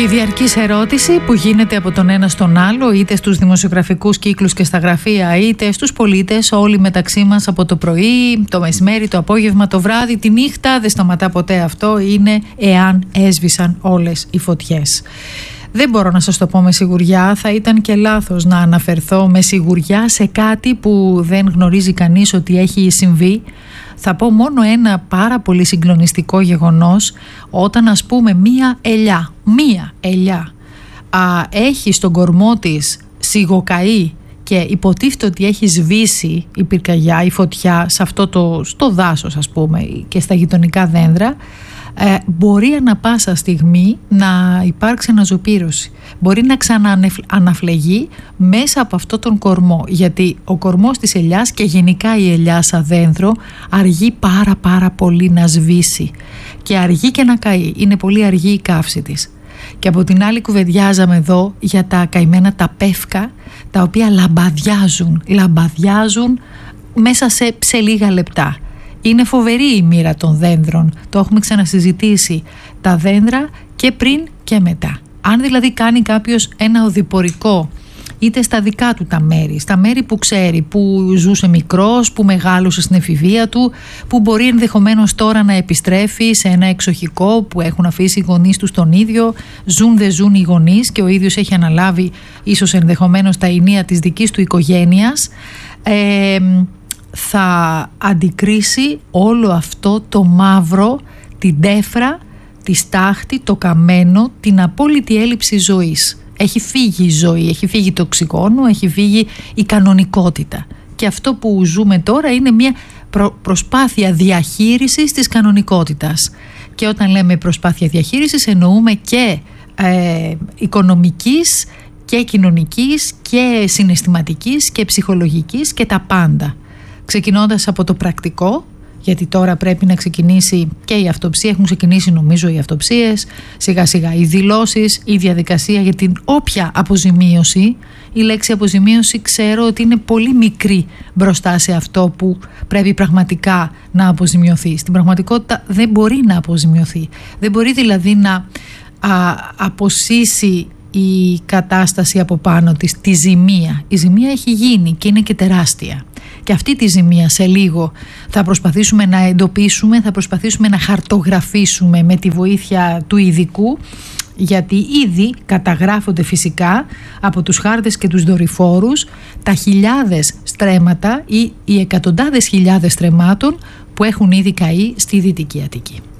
Η διαρκής ερώτηση που γίνεται από τον ένα στον άλλο, είτε στους δημοσιογραφικούς κύκλους και στα γραφεία, είτε στους πολίτες, όλοι μεταξύ μας, από το πρωί, το μεσημέρι, το απόγευμα, το βράδυ, τη νύχτα, δεν σταματά ποτέ αυτό, είναι εάν έσβησαν όλες οι φωτιές. Δεν μπορώ να σας το πω με σιγουριά, θα ήταν και λάθος να αναφερθώ με σιγουριά σε κάτι που δεν γνωρίζει κανείς ότι έχει συμβεί. Θα πω μόνο ένα πάρα πολύ συγκλονιστικό γεγονός, όταν ας πούμε μία ελιά έχει στον κορμό της σιγοκαεί και υποτίθεται ότι έχει σβήσει η πυρκαγιά, η φωτιά σε αυτό στο δάσος ας πούμε και στα γειτονικά δέντρα, μπορεί ανα πάσα στιγμή να υπάρξει αναζωπήρωση. Μπορεί να ξανααναφλεγεί μέσα από αυτό τον κορμό, γιατί ο κορμός της ελιάς και γενικά η ελιά σαν δέντρο αργεί πάρα πολύ να σβήσει και αργεί και να καεί. Είναι πολύ αργή η καύση της. Και από την άλλη κουβεντιάζαμε εδώ για τα καημένα τα πεύκα, τα οποία λαμπαδιάζουν μέσα σε λίγα λεπτά. Είναι φοβερή η μοίρα των δένδρων, το έχουμε ξανασυζητήσει, τα δέντρα και πριν και μετά. Αν δηλαδή κάνει κάποιος ένα οδηπορικό, είτε στα δικά του τα μέρη, στα μέρη που ξέρει, που ζούσε μικρός, που μεγάλωσε στην εφηβεία του, που μπορεί ενδεχομένως τώρα να επιστρέφει σε ένα εξοχικό που έχουν αφήσει οι γονείς τους τον ίδιο, δεν ζουν οι γονείς και ο ίδιος έχει αναλάβει ίσως ενδεχομένως τα ηνία της δικής του οικογένειας, θα αντικρίσει όλο αυτό το μαύρο, την τέφρα, τη στάχτη, το καμένο, την απόλυτη έλλειψη ζωής. Έχει φύγει η ζωή, έχει φύγει το οξυγόνο, έχει φύγει η κανονικότητα. Και αυτό που ζούμε τώρα είναι μια προσπάθεια διαχείρισης της κανονικότητας. Και όταν λέμε προσπάθεια διαχείρισης εννοούμε και οικονομικής και κοινωνικής και συναισθηματικής και ψυχολογικής και τα πάντα. Ξεκινώντας από το πρακτικό, γιατί τώρα πρέπει να ξεκινήσει και η αυτοψία, έχουν ξεκινήσει νομίζω οι αυτοψίες, σιγά σιγά οι δηλώσεις, η διαδικασία για την όποια αποζημίωση. Η λέξη αποζημίωση ξέρω ότι είναι πολύ μικρή μπροστά σε αυτό που πρέπει πραγματικά να αποζημιωθεί. Στην πραγματικότητα δεν μπορεί να αποζημιωθεί. Δεν μπορεί δηλαδή να αποσύσει η κατάσταση από πάνω της τη ζημία. Η ζημία έχει γίνει και είναι και τεράστια. Και αυτή τη ζημία σε λίγο θα προσπαθήσουμε να εντοπίσουμε, θα προσπαθήσουμε να χαρτογραφήσουμε με τη βοήθεια του ειδικού, γιατί ήδη καταγράφονται φυσικά από τους χάρτες και τους δορυφόρους τα χιλιάδες στρέμματα ή οι εκατοντάδες χιλιάδες στρεμμάτων που έχουν ήδη καεί στη Δυτική Αττική.